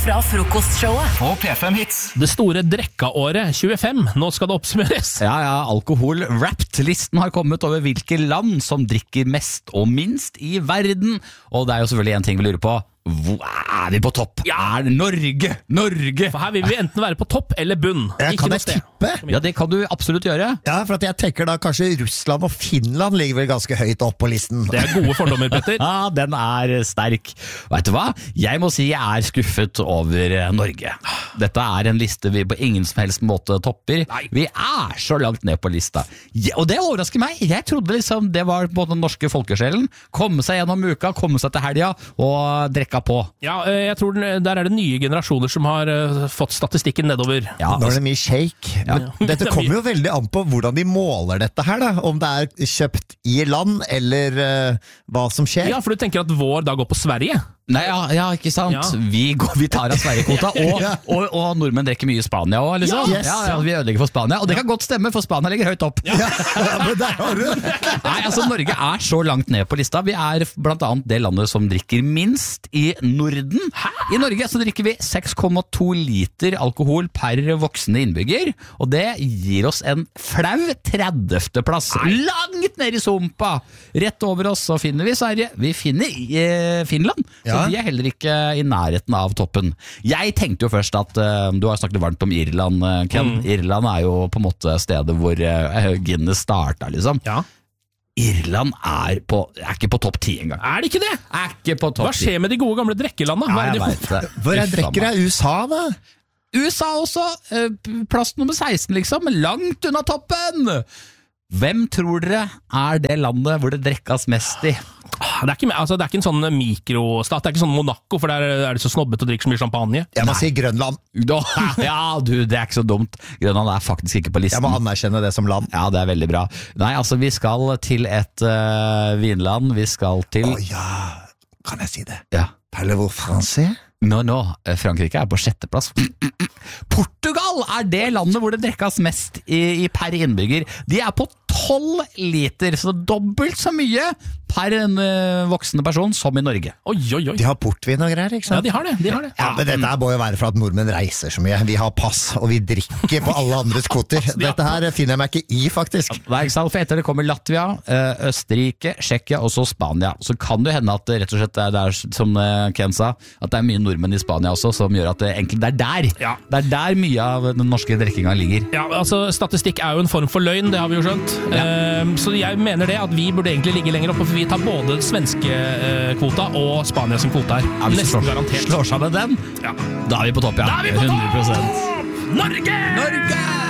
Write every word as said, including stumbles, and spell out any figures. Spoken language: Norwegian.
fra frokostshowet på P fem Hits. Det store drekkaåret tjuefem, nå skal det oppsummeres. Ja, ja, alkohol wrapped. Listen har kommet over hvilke land som drikker mest og minst i verden. Og det er jo selvfølgelig en ting vi lurer på. Hvor er vi på topp? Ja. Er det Norge? Norge! For her vil vi enten være på topp eller bunn. Ja, Ikke kan noe jeg sted. tippe? Ja, det kan du absolutt gjøre. Ja, for at jeg tenker da kanskje Russland og Finland ligger vel ganske høyt opp på listen. Det er gode fordommer, Petter. Ja, den er sterk. Vet du hva? Jeg må si jeg er skuffet over Norge. Dette er en liste vi på ingen som helst måte topper. Nei. Vi er så langt ned på lista. Ja, og det overrasker meg. Jeg trodde liksom det var på den norske folkesjelen. Komme seg gjennom uka, komme seg til helga og drekka på. Ja, jeg tror den, der er det nye generasjoner som har uh, fått statistikken nedover. Ja, Nå er det mye shake. Ja. Men dette kommer jo veldig an på hvordan de måler dette her, da. Om det er kjøpt i land, eller uh, hva som skjer. Ja, for du tenker at vår da går på Sverige? Nei, ja, ja, ikke sant? Ja. Vi, går, vi tar av Sverige-kvota, og, Ja. og, og nordmenn drikker mye i Spania også, liksom. Ja, yes. ja, ja, vi ødelegger for Spania, og det kan godt stemme, for Spania ligger høyt opp. Ja, men der har du den. Nei, altså Norge er så langt ned på lista. Vi er blant annet det landet som drikker minst i Norden. I Norge så drikker vi seks komma to liter alkohol per voksne innbygger, og det gir oss en flau tredivte plass. Langt ned i sumpa! Rett over oss så finner vi Sverige. Vi finner eh, Finland, Ja. så de er heller ikke i nærheten av toppen. Jeg tenkte jo først at uh, du har snakket varmt om Irland, uh, Ken. Mm. Irland er jo på en måte stedet hvor uh, Guinness startet, liksom. Ja. Irland er, på, er ikke på topp ti engang. Er det ikke det? Er ikke på topp Hva skjer med de gode gamle drekkelandene? Hva Ja, er jeg det vet det. Hvor er Uff, drikker faen det? U S A, da? meg. U S A også, uh, plass nummer seksten liksom, langt unna toppen. Hvem tror dere er det landet hvor det drekkes mest i? Det er, ikke, altså, det er ikke en sånn mikrostat, det er ikke sånn Monaco, for der er det så snobbet og drikker så mye champagne. Jeg må si Grønland. Da, ja, du, det er ikke så dumt. Grønland er faktisk ikke på listen. Jeg må anerkjenne det som land. Ja, det er veldig bra. Nei, altså, vi skal til et uh, vinland. Vi skal til... Å ja, kan jeg si det? Ja. Parlez-vous français? Nå, nå, Frankrike er på sjetteplass. Portugal er det landet hvor det drekkes mest i, i per innbygger. De er på tolv liter, så dobbelt så mye per en uh, voksne person som i Norge. Oi, oi, oi. De har portvin og greier, ikke Ja, sant? de har det, de har det. Ja, men dette her må jo være for at nordmenn reiser så mye. Vi har pass, og vi drikker på alle andres kvoter. Dette her finner jeg meg ikke i, faktisk. Nei, ikke sant? For etter det kommer Latvia, uh, Østerrike, Tsjekkia og så Spania. Så kan det hende at det rett og slett er der, som uh, Ken sa, at det er mye nordmenn i Spania også, som gjør at det egentlig det er der. Ja. Det er der mye av den norske drikkinga ligger. Ja, altså Statistikk er jo en form for løgn, det har vi jo skjønt. Ja. Ehm, så jeg mener det at vi burde egentlig ligge lenger oppe, for vi tar både svenske eh, kvota og Spania sin kvota her. Ja, hvis vi Nesten slår, garantert. slår sammen den, Ja. da er vi på topp, ja. Da er vi på hundre prosent. topp! Norge! Norge!